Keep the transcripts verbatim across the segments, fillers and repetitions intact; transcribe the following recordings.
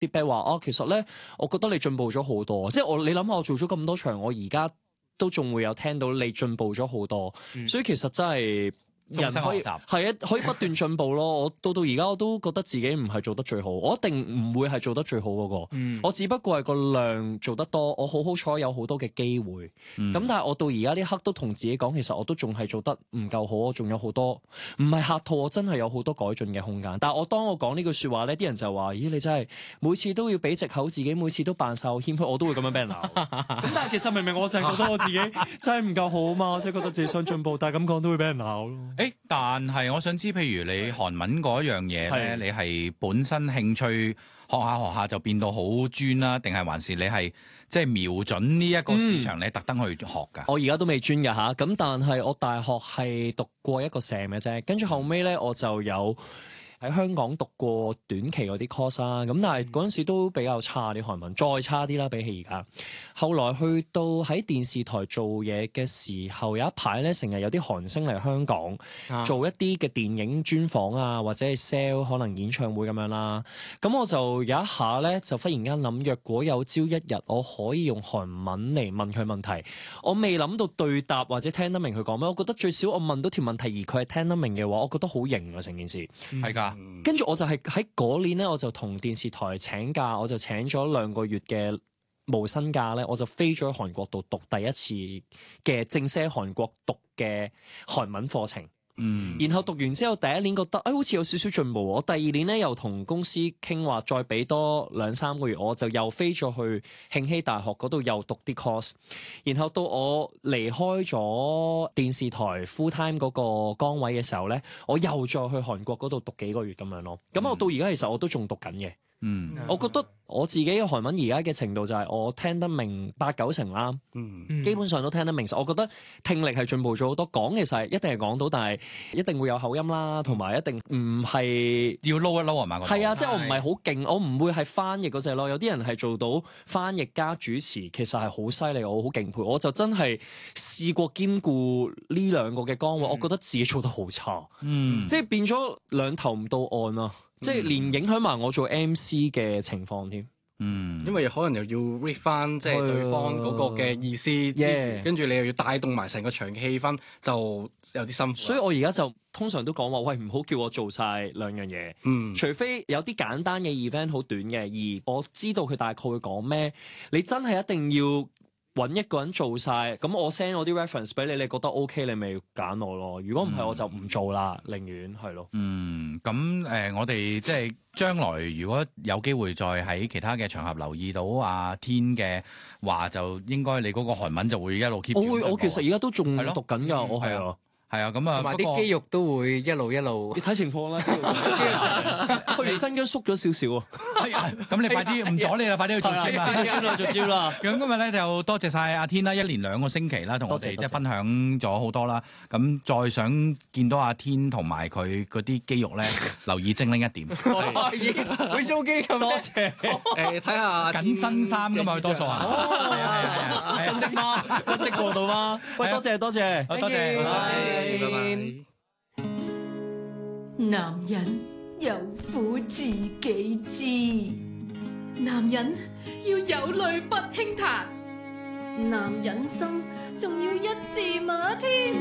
feedback 話啊，其實咧，我覺得你進步咗好多。即係我你諗下，我做咗咁多場，我而家都仲會有聽到你進步咗好多，嗯、所以其實真係。人可以係啊，可以不斷進步咯。我到到而家我都覺得自己唔係做得最好，我一定唔會係做得最好嗰個。嗯、我只不過係個量做得多，我好好彩有好多嘅機會。咁、嗯、但係我到而家呢刻都同自己講，其實我都仲係做得唔夠好，我仲有好多唔係客套，我真係有好多改進嘅空間。但係我當我講呢句説話咧，啲人就話：咦，你真係每次都要俾藉口，自己每次都扮晒好謙虛，我都會咁樣俾人鬧。咁但係其實明明我就係覺得我自己真係唔夠好啊嘛，我真係覺得自己想進步，但係咁講都會俾人鬧咯。 誒，但係我想知，譬如你韓文嗰樣嘢咧，你係本身興趣學下學下就變到好專啦，定係還是你係即係瞄準呢一個市場，嗯、你特登去學㗎？我而家都未專㗎吓，咁但係我大學係讀過一個 sem 嘅啫，跟住後尾咧我就有喺香港讀過短期嗰啲 course 啦，咁但係嗰陣時都比較差啲韓文，再差啲啦比起而家。後來去到喺電視台做嘢嘅時候，有一排咧成日有啲韓星嚟香港、啊、做一啲嘅電影專訪啊，或者係 sell 可能演唱會咁樣啦。咁我就有一下咧就忽然間諗，若果有朝一日我可以用韓文嚟問佢問題，我未諗到對答或者聽得明佢講咩，我覺得最少我問到條問題而佢係聽得明嘅話，我覺得好型啊成件事。係㗎、嗯。跟住我就係喺嗰年咧，我就同電視台請假，我就請咗兩個月嘅無薪假咧，我就飛咗去韓國度讀第一次嘅正式喺韓國讀嘅韓文課程。嗯，然後讀完之後，第一年覺得誒、哎、好似有少少進步。我第二年咧又同公司傾話，再俾多兩三個月，我就又飛咗去慶熙大學嗰度又讀啲 course。然後到我離開咗電視台 full time 嗰個崗位嘅時候咧，我又再去韓國嗰度讀幾個月咁樣咯。咁我到而家其實我都仲讀緊嘅。嗯，我覺得我自己嘅韓文而家嘅程度就係我聽得明八九成啦，嗯，基本上都聽得明。我覺得聽力係進步咗好多，講其實一定係講到，但係一定會有口音啦，同埋一定唔係要撈一撈啊嘛。係啊，即係我唔係好勁，我唔會係翻譯嗰隻咯。有啲人係做到翻譯加主持，其實係好犀利，我好敬佩。我就真係試過兼顧呢兩個嘅崗位，嗯、我覺得自己做得好差，嗯，即係變咗兩頭唔到岸啊。即係連影響埋我做 M C 嘅情況添，嗯， 因為可能又要 read 翻即係對方嗰個嘅意思，跟住 Yeah. 你又要帶動埋成個場嘅氣氛，就有啲辛苦。 所以我而家就通常都講話，喂，唔好叫我做晒兩樣嘢，嗯，除非有啲簡單嘅 event 好短嘅，而我知道佢大概會講咩，你真係一定要揾一個人做晒，咁我 send 我啲 reference 俾你，你覺得 OK，你咪揀我咯。如果唔係，我就唔做啦，寧願係咯。嗯，咁誒、呃，我哋即係將來如果有機會再喺其他嘅場合留意到阿天嘅話，就應該你嗰個韓文就會一路 keep 住。我會，我其實而家都仲讀緊㗎，我係啊。係啊，咁啊， 同埋啲肌肉都會一路一路， 你睇情況啦。去完身都縮咗少少啊。 係啊，咁你快啲唔阻你啦，快啲去做 gym 啦， 做 gym 啦，做 gym 啦。 咁今日咧就多謝晒阿天啦，一連兩個星期啦，同我哋即係分享咗好多啦。咁再想見到阿天同埋佢嗰啲肌肉咧，留意精靈一點。 會 show 肌咁多謝。 誒，睇下緊身衫噶嘛，多數啊。 係啊係啊，真的嗎？真的過到嗎？喂，多謝多謝， 多謝。 拜拜。 男人有苦自己知，男人要有淚不輕彈，男人心仲要一字馬添。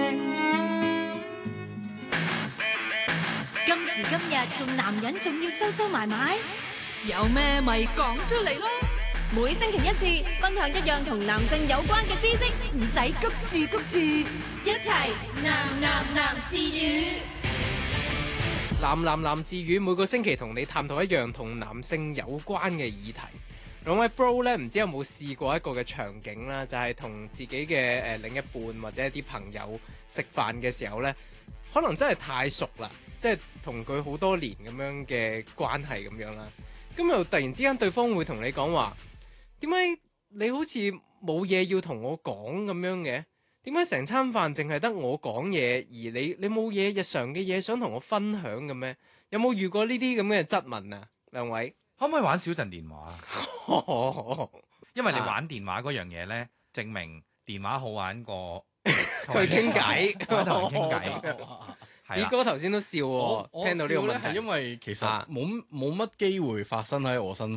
今時今日做男人仲要收收埋埋，有咩咪講出嚟咯。每星期一次，分享一樣同男性有關嘅知識，唔使谷住谷住，一齊男男男自語。 男男男自語每個星期同你探討一樣同男性有關嘅議題。兩位 bro 咧，唔知有冇試過一個嘅場景啦，就係、是、同自己嘅誒、呃、另一半或者一啲朋友食飯嘅時候咧，可能真係太熟啦，即係同佢好多年咁樣嘅關係咁樣啦。咁又突然之間，對方會同你講話。點解你好似冇嘢要同我講咁樣嘅？點解成餐飯淨係得我講嘢，而你你冇嘢日常嘅嘢想同我分享嘅咩？有冇遇過呢啲咁嘅質問啊？兩位可唔可以玩少陣電話啊？因為你玩電話嗰樣嘢咧，證明電話好玩過佢傾偈， 同人傾偈。 二哥頭先都笑喎，聽到呢個問題係因為其實冇冇乜機會發生喺我身